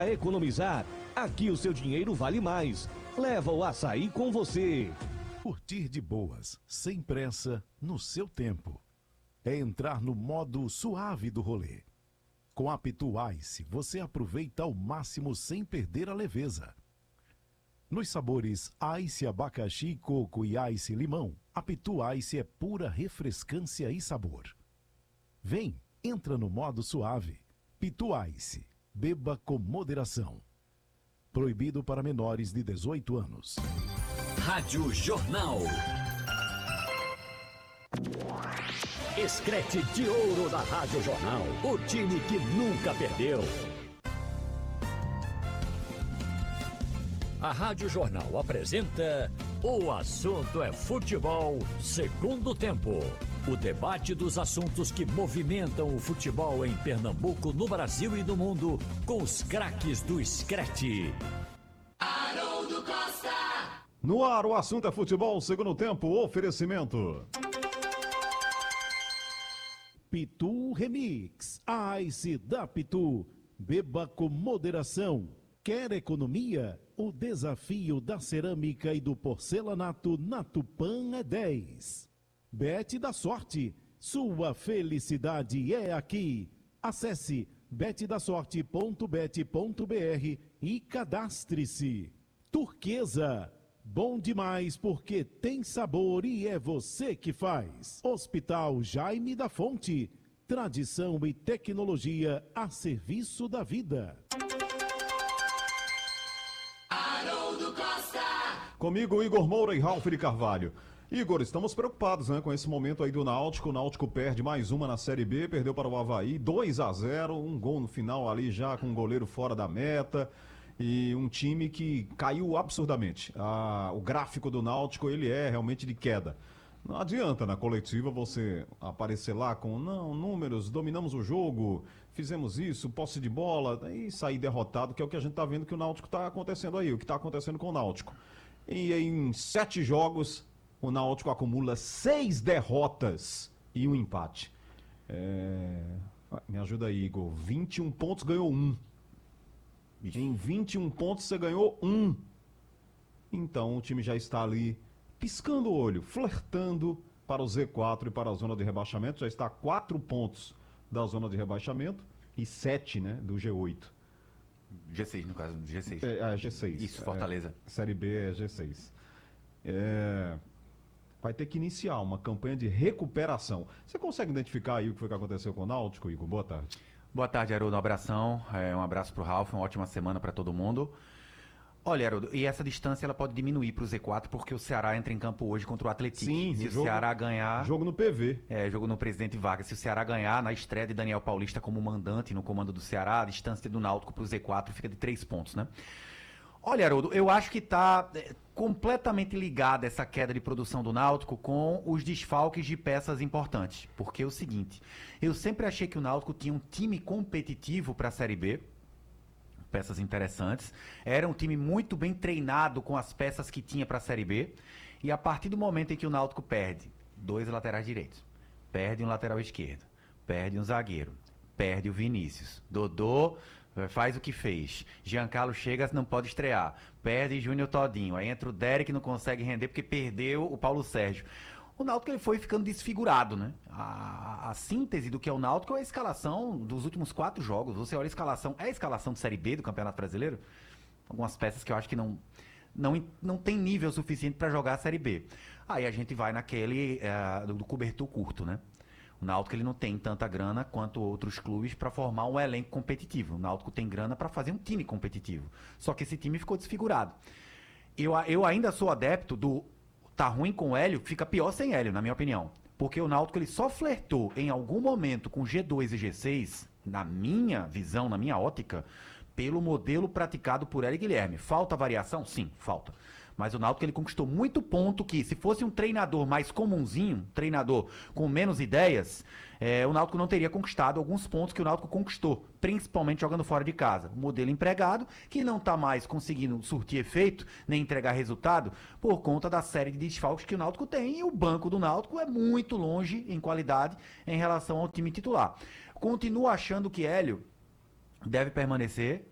A economizar, aqui o seu dinheiro vale mais. Leva o açaí com você. Curtir de boas, sem pressa, no seu tempo. É entrar no modo suave do rolê. Com a Pitu Ice, você aproveita ao máximo sem perder a leveza. Nos sabores Ice abacaxi, coco e Ice limão, a Pitu Ice é pura refrescância e sabor. Vem, entra no modo suave. Pitu Ice, beba com moderação. Proibido para menores de 18 anos. Rádio Jornal. Escrete de ouro da Rádio Jornal. O time que nunca perdeu. A Rádio Jornal apresenta O Assunto é Futebol, segundo tempo. O debate dos assuntos que movimentam o futebol em Pernambuco, no Brasil e no mundo, com os craques do Screte. Haroldo Costa. No ar, o assunto é futebol, segundo tempo, oferecimento. Pitu Remix, a Ice da Pitu. Beba com moderação. Quer economia? O desafio da cerâmica e do porcelanato na Tupã é 10. Bet da sorte, sua felicidade é aqui. Acesse betdasorte.bet.br e cadastre-se. Turquesa, bom demais porque tem sabor e é você que faz. Hospital Jaime da Fonte, tradição e tecnologia a serviço da vida. Haroldo Costa. Comigo, Igor Moura e Ralf de Carvalho. Igor, estamos preocupados, né, com esse momento aí do Náutico. O Náutico perde mais uma na Série B, perdeu para o Avaí, 2-0, um gol no final ali já com o goleiro fora da meta. E um time que caiu absurdamente. O gráfico do Náutico, ele é realmente de queda. Não adianta na coletiva você aparecer lá com, não, números, dominamos o jogo, fizemos isso, posse de bola, e sair derrotado, que é o que a gente tá vendo que o Náutico tá acontecendo aí, o que tá acontecendo com o Náutico. E em 7 jogos, o Náutico acumula 6 derrotas e um empate. Me ajuda aí, Igor. 21 pontos, ganhou 1. Em 21 pontos você ganhou 1. Então o time já está ali piscando o olho, flertando para o Z4 e para a zona de rebaixamento. Já está a 4 pontos da zona de rebaixamento e 7, né, do G8. G6, no caso, G6. G6. Isso, Fortaleza. Série B é G6. Vai ter que iniciar uma campanha de recuperação. Você consegue identificar aí o que foi que aconteceu com o Náutico, Igor? Boa tarde. Boa tarde, Haroldo. Um abração. Um abraço pro Ralf, uma ótima semana para todo mundo. Olha, Haroldo, e essa distância ela pode diminuir pro Z4 porque o Ceará entra em campo hoje contra o Atlético. Sim, se o Ceará ganhar... Jogo no PV. Jogo no Presidente Vargas. Se o Ceará ganhar, na estreia de Daniel Paulista como mandante no comando do Ceará, a distância do Náutico pro Z4 fica de 3 pontos, né? Olha, Haroldo, eu acho que está completamente ligada essa queda de produção do Náutico com os desfalques de peças importantes. Porque é o seguinte, eu sempre achei que o Náutico tinha um time competitivo para a Série B, peças interessantes, era um time muito bem treinado com as peças que tinha para a Série B, e a partir do momento em que o Náutico perde 2 laterais direitos, perde um lateral esquerdo, perde um zagueiro, perde o Vinícius, Dodô faz o que fez, Giancarlo Chegas não pode estrear, perde Júnior Todinho, aí entra o Derek, não consegue render porque perdeu o Paulo Sérgio. O Náutico ele foi ficando desfigurado, né? A síntese do que é o Náutico é a escalação dos últimos 4 jogos. Você olha a escalação, é a escalação de Série B do Campeonato Brasileiro? Algumas peças que eu acho que não tem nível suficiente para jogar a Série B. Aí a gente vai naquele do cobertor curto, né? O Náutico ele não tem tanta grana quanto outros clubes para formar um elenco competitivo. O Náutico tem grana para fazer um time competitivo. Só que esse time ficou desfigurado. Eu ainda sou adepto do tá ruim com o Hélio, fica pior sem Hélio, na minha opinião. Porque o Náutico ele só flertou em algum momento com G2 e G6, na minha visão, na minha ótica, pelo modelo praticado por Hélio Guilherme. Falta variação? Sim, falta. Mas o Náutico ele conquistou muito ponto que, se fosse um treinador mais comunzinho, treinador com menos ideias, o Náutico não teria conquistado alguns pontos que o Náutico conquistou, principalmente jogando fora de casa. O modelo empregado, que não está mais conseguindo surtir efeito, nem entregar resultado, por conta da série de desfalques que o Náutico tem, e o banco do Náutico é muito longe em qualidade em relação ao time titular. Continuo achando que Hélio deve permanecer